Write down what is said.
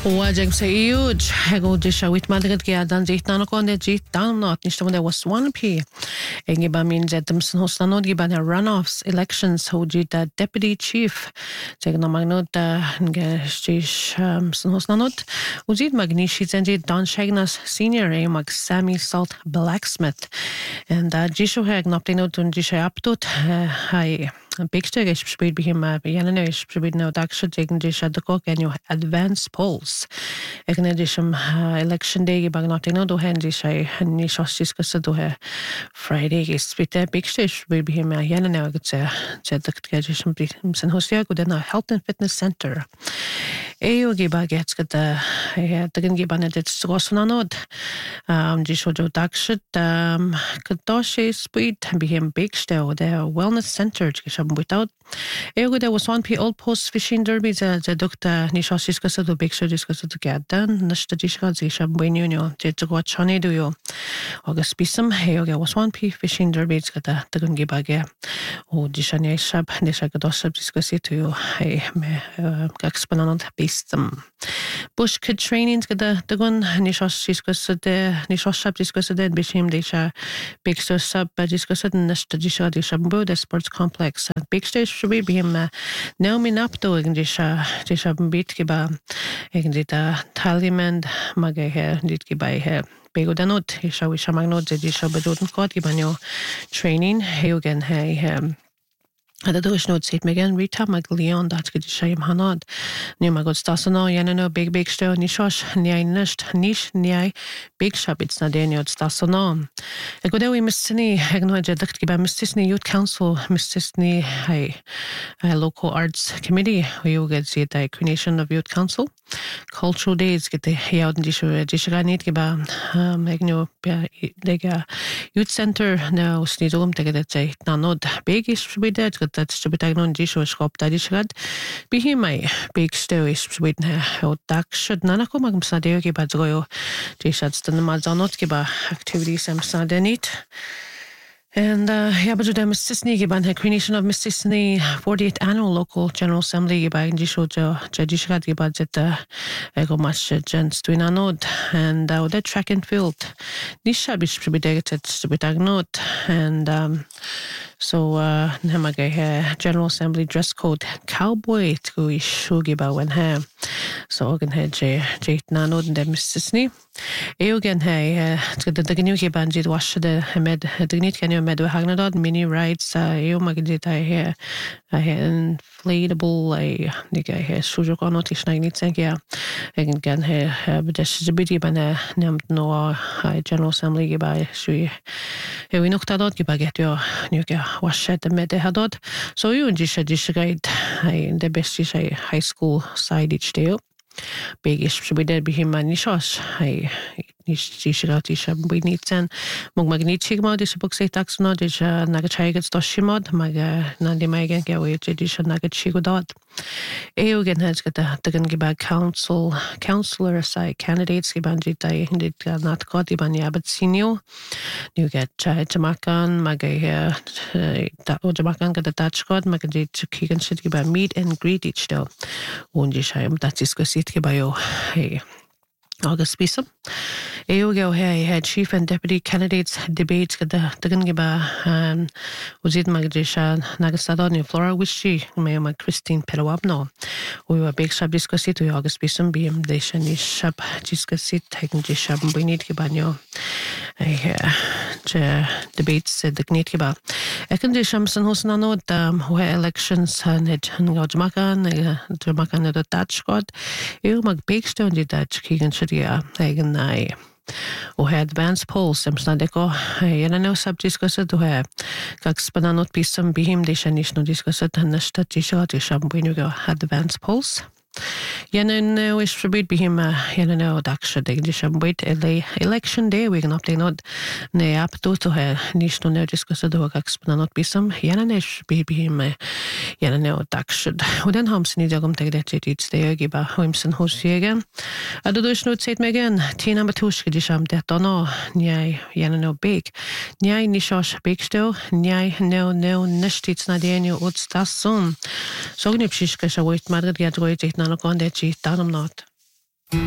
Wajag sa iuj, hego disha wit madrid ki adan jit nanokon de jit dan not nishto de was 1p. Engi ba min jetum san hoslanod gi ban runoffs elections ho jit deputy chief. Jeg no magnod nge stish san hoslanod. Ujit magnishi zenjit Don Shagnas senior e mag Sammy Salt Blacksmith. And jisho heg noptino tun jisha aptut hai Bigsteg is bespreid bij hem Janne is bespreid nou dagsche tegen disha de kok en advance polls. Ik ne disham election day bag not no do hen disha ni shostis kasa do he Friday is bitte Bigsteg bespreid bij hem Janne nou get ze de disham sen hosia go den health and fitness center. Eo giba gets get de gen giba net dit srosanod. Disho do dagsche kadoshi speed bij hem Bigsteg de wellness center without there was 1p Old Post Fishing Derby the doctor nisha discussed the big show discussed to get done nashta disha zisha buenyo je to chane do yo august bisam there was 1p Fishing Derby gata tagun gibage o disha ne shab nisha gadosab discussed to yo hey me exponent bisam bush kid trainings gata tagun nisha discussed the nisha shab discussed the bishim disha big show sub discussed nashta disha bu the sports complex big stage should be him Naomi Napto disha bit giba egdita Taliment magahe dit giba he begodanot isha wisha magnot disha bedoten kod gibanyo training heugen he Ada dois nod seit megan Rita Maglion dat gedi shaim hanad nu magod stasano yanano big sto nishosh niai nisht nish niai big shabits na deniod stasano egodewi mistini egno jedakt giba mistisni youth council mistisni local arts committee you get see the creation of youth council cultural days get the yauden dishaganit giba egno dega youth center now snidum tegedet say nanod big is bidet that's to be taken disho shop that is got be him my big stories with dak should nanako magam sadeo giba zoyo dishats the mazanot giba activities am sadenit and but them Sisney giban creation of Mississippi 48th annual local general assembly giba indisho jadishgat giba jet ego match gents to anod and that track and field nisha bish to be delegated to be tagnot and so namage general assembly dress code cowboy to issue giba when so organ jait nanod and them Mississippi Eugen the new giban jid wash the med dignit can you med hagnadod mini rides magdit I inflatable nigga sujo konot isnagnit sengia again but this bidi bana nemt no general assembly giba shui we noktadot giba get your new wash the med hadot so you just guide the best is high school side each day big is should be there be him nishosh Nisha Binitsen Mugmagnitchigma, this book say taxno, this Nagachagas Doshimod, Maga Nandi Magan Gawi, Jedisha Nagachigodot. Eugen has got the Gibag counselor side candidates, Gibanjita, Indit not got Ibania, but senior. You get Jamakan, Maga Jamakan got the Dutch god, Magajit Kigan should give a meet and greet each day. Undisham, that is Gosit Bayo. Hey. August Bisum. Eogo had chief and deputy candidates debates the Gungiba Uzid Magdisha Nagasadon Flora Wishi Mayama Christine Pedawabno. We were big shab discussit to August Bisum BM de Shani Shab discussit taking Jishab we need Gibanyo debates the Gnitkiba. Ekandishamson Hosnanod where elections and Jamakan the Dutch god. Mag Bakestone the Dutch Keegan Shadia Haganai. Och advance polls som snadeko no subdiscussed to have kakspananot pisam bihim de shanishno discussed nashta tisha tishambuinugo advance polls no wish to be him no daksha de dishambuit election day we can update ne up to nishno no discussed to kakspananot pisam nesh be him no daksha udan hamsni jagum tegdet it's the giba himson hosjegen adodushno set megan tina matushki disham det no nyai no big nyai nishosh big sto nyai no nishtits nadenio utstasum so gnipshishka shawit madrid gadroit nanokon de chi tanam not